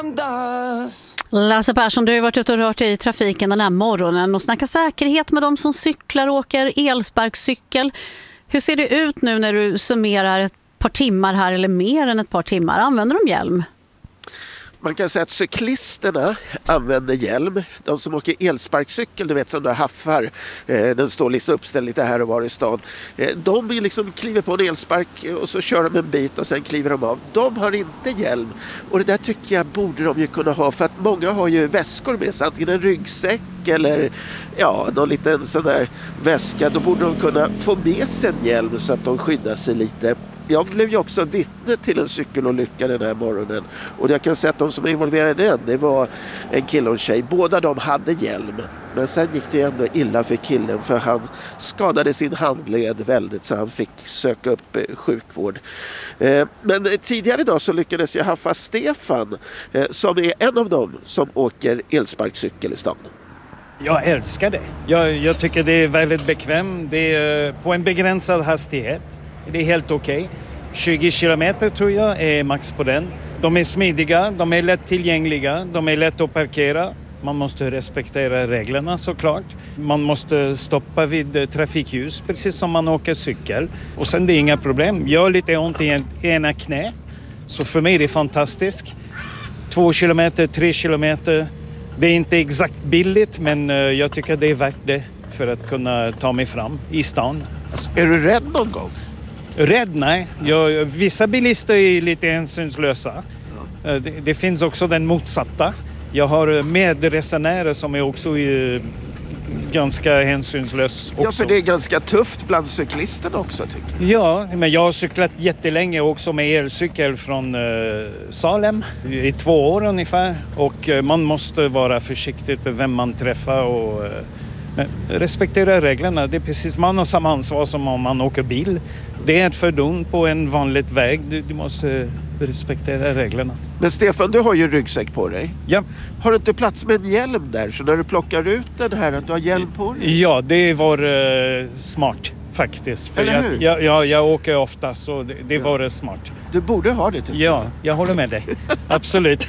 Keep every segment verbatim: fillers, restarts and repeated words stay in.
Lasse Persson, du har varit ute och rört dig i trafiken den här morgonen och snackat säkerhet med de som cyklar och åker elsparkcykel. Hur ser det ut nu när du summerar ett par timmar här eller mer än ett par timmar? Använder de hjälm? Man kan säga att cyklisterna använder hjälm. De som åker elsparkcykel, du vet som där haffar, eh, den står liksom uppställd lite här och var i stan. Eh, de liksom kliver på en elspark och så kör de en bit och sen kliver de av. De har inte hjälm. Och det där tycker jag borde de ju kunna ha, för att många har ju väskor med sig, antingen en ryggsäck eller ja, någon liten sån där väska. Då borde de kunna få med sig en hjälm så att de skyddar sig lite. Jag blev ju också vittne till en cykelolycka den här morgonen. Och jag kan säga att de som är involverade i den, det var en kille och en tjej. Båda de hade hjälm. Men sen gick det ändå illa för killen, för han skadade sin handled väldigt, så han fick söka upp eh, sjukvård. Eh, men tidigare idag så lyckades jag haffa Stefan eh, som är en av dem som åker elsparkcykel i stan. Jag älskar det. Jag, jag tycker det är väldigt bekvämt. Det är på en begränsad hastighet. Det är helt okej. Okay. tjugo kilometer tror jag är max på den. De är smidiga, de är lätt tillgängliga, de är lätt att parkera. Man måste respektera reglerna såklart. Man måste stoppa vid trafikljus precis som man åker cykel. Och sen det är inga problem. Jag har lite ont i ena knä. Så för mig är det fantastiskt. Två kilometer, tre kilometer. Det är inte exakt billigt, men jag tycker det är värt det för att kunna ta mig fram i stan. Alltså. Är du rädd någon gång? Rädd? Nej. Jag, vissa bilister är lite hänsynslösa. Ja. Det, det finns också den motsatta. Jag har medresenärer som är också är ganska hänsynslös också. Ja, för det är ganska tufft bland cyklisterna också, tycker jag. Ja, men jag har cyklat jättelänge också med elcykel från uh, Salem i två år ungefär. Och uh, man måste vara försiktig med vem man träffar och uh, respektera reglerna. Det är precis, man har samma ansvar som om man åker bil. Det är ett fordon på en vanligt väg. Du, du måste respektera reglerna. Men Stefan, du har ju ryggsäck på dig. Ja. Har du inte plats med en hjälm där? Så när du plockar ut den här, att du har hjälm på dig? Ja, det var uh, smart faktiskt. För Eller hur? Jag, jag, jag, jag åker ofta, så det, det ja. var smart. Du borde ha det, tycker jag. Ja, jag håller med dig. Absolut.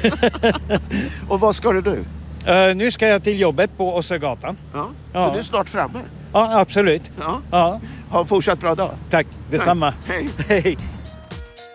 Och vad ska du nu? Uh, nu ska jag till jobbet på Åsögatan. Ja, ja. Så du är snart framme? Ja, absolut. Ja. Ja. Ha en fortsatt bra dag. Tack, detsamma. Hej. Hej.